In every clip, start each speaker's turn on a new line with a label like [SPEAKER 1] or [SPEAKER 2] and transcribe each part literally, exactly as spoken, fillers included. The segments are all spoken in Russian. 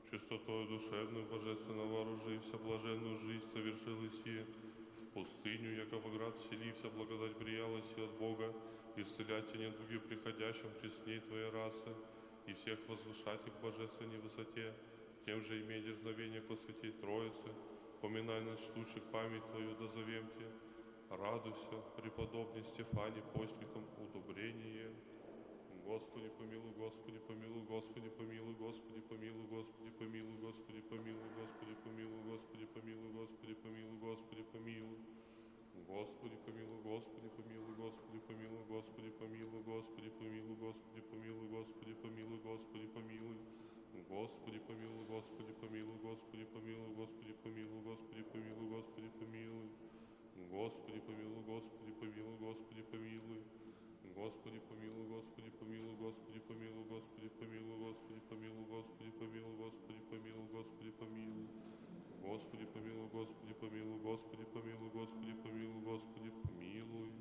[SPEAKER 1] чистотою душевную божественно вооружився, блаженную жизнь совершил Иси. В пустыню, яко в град селився, благодать приялась и от Бога, исцелять недуги приходящим честней Твоей расы, и всех возвышать их в божественной высоте, тем же имея дерзновение ко святей Троицы, поминай нас штущих память Твою, дозовемте. Радуйся, преподобный Стефане, постником удобрение. Господи помилуй, Господи помилуй, Господи помилуй, Господи помилуй, Господи помилуй, Господи помилуй, Господи помилуй, Господи помилуй, Господи помилуй, Господи помилуй. Господи помилуй, Господи помилуй, Господи помилуй, Господи помилуй, Господи помилуй, Господи помилуй, Господи помилуй, Господи помилуй. Господи помилуй, Господи помилуй, Господи помилуй, Господи помилуй, Господи помилуй, Господи помилуй. Господи помилуй, Господи помилуй, Господи помилуй. Господи помилуй, Господи помилуй, Господи помилуй, Господи помилуй, Господи помилуй, Господи помилуй, Господи помилуй, Господи помилуй. Господи помилуй, Господи помилуй, Господи помилуй, Господи помилуй, Господи помилуй.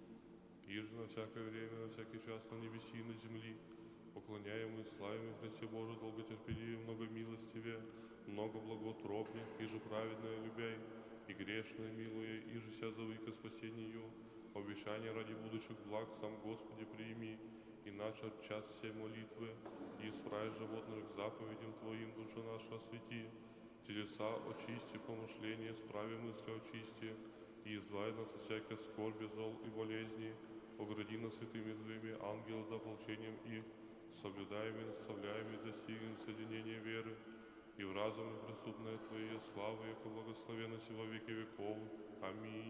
[SPEAKER 1] И же на всякое время, на всякий час на небеси и на земли, поклоняем и славим и Христе Божию, долготерпеливее, много милостивее, много благоутробнее, и же праведное любяй, и грешное милуя, и же ся зовы ко спасению, обещание ради будущих благ сам Господи прими, и наша час всей молитвы, и исправь животных заповедям Твоим, душа наша освети, телеса очисти, помышления, справи мысли очисти, и избави нас от всякой скорби, зол и болезни, огради нас святыми Твоими ангелов да ополчением их, соблюдаем и наставляем и достигнем соединения веры, и в разуме преступное Твоей славы, яко благословенность во веки веков. Аминь.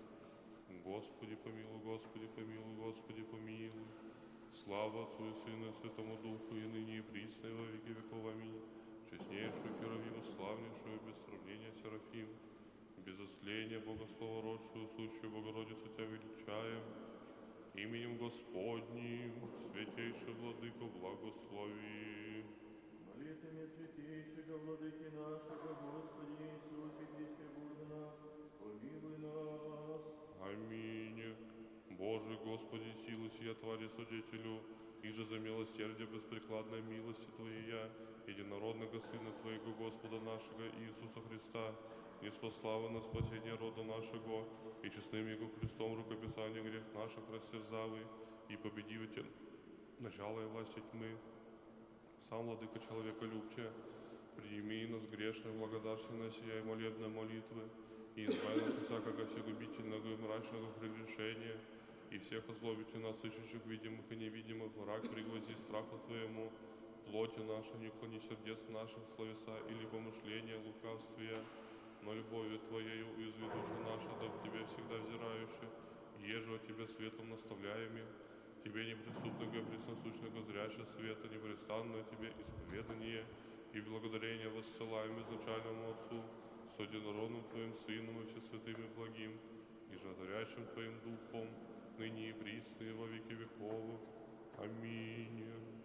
[SPEAKER 1] Господи помилуй, Господи помилуй, Господи помилуй. Слава Отцу и Сыну и Святому Духу, и ныне и присно, и во веки веков. Аминь. Честнейшую Херовиму, славнейшую, без сравнения Серафим, без осления Богослова родшую, сущую Богородицу Тебя величаем. Именем Господним, святейший Владыко, благослови.
[SPEAKER 2] Молитвами святейшего Владыки нашего, Господи Иисусе Христе Боже наш, помилуй нас.
[SPEAKER 1] Аминь. Боже, Господи, силы сия Твари Свидетелю, и же за милосердие беспрекладной милости Твоей, единородного Сына Твоего, Господа нашего Иисуса Христа, не спаслава на спасение рода нашего, и честным Его крестом рукописания грех наших растерзавы, и победивайте начало и власти тьмы. Сам, Владыка человека любче, прими нас грешных, благодарственной сия и молебной молитвы, и избави нас от всякого всегубительного и мрачного прегрешения, и всех озлобите нас, ищущих видимых и невидимых, враг пригвозди страху Твоему, плоти нашей, не уклони сердец наших, словеса или помышления, лукавствия, но любовью Твоею уязви душу нашу, да в Тебе всегда взирающие, еже от Тебя светом наставляемым, Тебе неприступного, пресносущного, зрящего света, непрестанное Тебе исповедание и благодарение воссылаем изначальному Отцу, с одинородным Твоим Сыном и Всесвятым и благим, и животворящим Твоим Духом, ныне и присно и во веки веков. Аминь.